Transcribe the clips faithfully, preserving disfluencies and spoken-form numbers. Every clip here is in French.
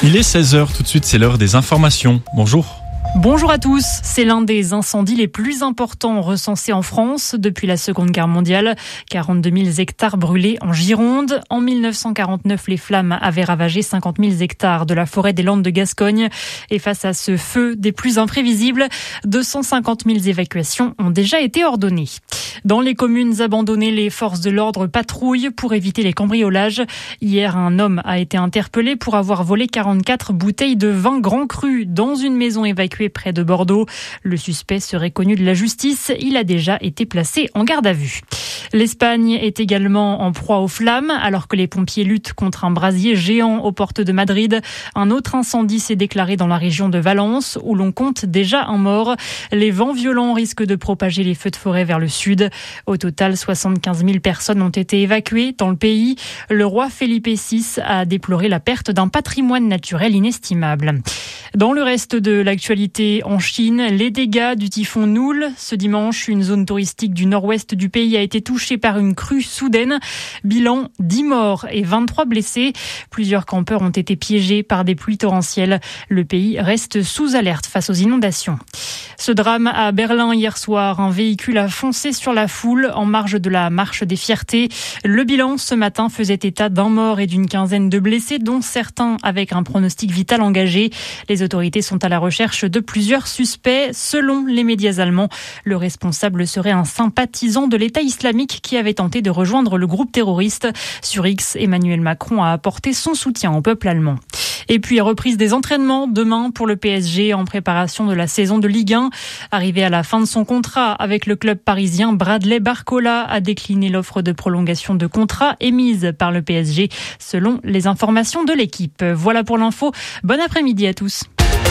Il est seize heures, tout de suite c'est l'heure des informations. Bonjour. Bonjour à tous. C'est l'un des incendies les plus importants recensés en France depuis la Seconde Guerre mondiale. quarante-deux mille hectares brûlés en Gironde. En mille neuf cent quarante-neuf, les flammes avaient ravagé cinquante mille hectares de la forêt des Landes de Gascogne. Et face à ce feu des plus imprévisibles, deux cent cinquante mille évacuations ont déjà été ordonnées. Dans les communes abandonnées, les forces de l'ordre patrouillent pour éviter les cambriolages. Hier, un homme a été interpellé pour avoir volé quarante-quatre bouteilles de vin grand cru dans une maison évacuée près de Bordeaux. Le suspect serait connu de la justice. Il a déjà été placé en garde à vue. L'Espagne est également en proie aux flammes. Alors que les pompiers luttent contre un brasier géant aux portes de Madrid, un autre incendie s'est déclaré dans la région de Valence, où l'on compte déjà un mort. Les vents violents risquent de propager les feux de forêt vers le sud. Au total, soixante-quinze mille personnes ont été évacuées dans le pays. Le roi Felipe six a déploré la perte d'un patrimoine naturel inestimable. Dans le reste de l'actualité, en Chine, les dégâts du typhon Noul. Ce dimanche, une zone touristique du nord-ouest du pays a été touchée par une crue soudaine. Bilan, dix morts et vingt-trois blessés. Plusieurs campeurs ont été piégés par des pluies torrentielles. Le pays reste sous alerte face aux inondations. Ce drame à Berlin hier soir, un véhicule a foncé sur la foule en marge de la marche des fiertés. Le bilan ce matin faisait état d'un mort et d'une quinzaine de blessés, dont certains avec un pronostic vital engagé. Les autorités sont à la recherche de plusieurs suspects. Selon les médias allemands, le responsable serait un sympathisant de l'État islamique qui avait tenté de rejoindre le groupe terroriste. Sur X, Emmanuel Macron a apporté son soutien au peuple allemand. Et puis, reprise des entraînements demain pour le P S G en préparation de la saison de Ligue un. Arrivé à la fin de son contrat avec le club parisien, Bradley Barcola a décliné l'offre de prolongation de contrat émise par le P S G, selon les informations de l'équipe. Voilà pour l'info. Bon après-midi à tous.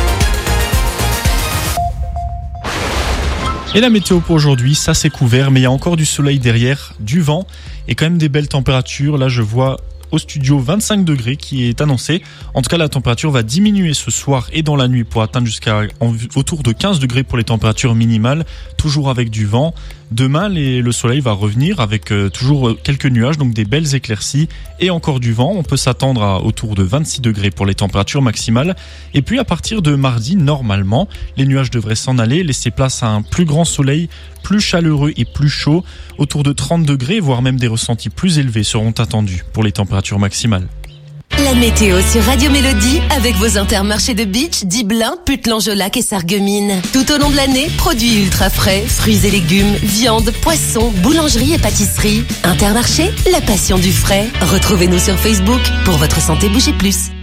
Et la météo pour aujourd'hui, ça c'est couvert, mais il y a encore du soleil derrière, du vent et quand même des belles températures. Là, je vois au studio vingt-cinq degrés qui est annoncé. En tout cas, la température va diminuer ce soir et dans la nuit pour atteindre jusqu'à en, autour de quinze degrés pour les températures minimales, toujours avec du vent. Demain, les, le soleil va revenir avec euh, toujours quelques nuages, donc des belles éclaircies et encore du vent. On peut s'attendre à autour de vingt-six degrés pour les températures maximales. Et puis à partir de mardi, normalement, les nuages devraient s'en aller, laisser place à un plus grand soleil, plus chaleureux et plus chaud. Autour de trente degrés, voire même des ressentis plus élevés seront attendus pour les températures maximales. La météo sur Radio Mélodie avec vos Intermarchés de Beach, Diblin, Putlan-Jolac et Sarreguemines. Tout au long de l'année, produits ultra frais, fruits et légumes, viande, poissons, boulangerie et pâtisserie. Intermarché, la passion du frais. Retrouvez-nous sur Facebook. Pour votre santé, bougez plus.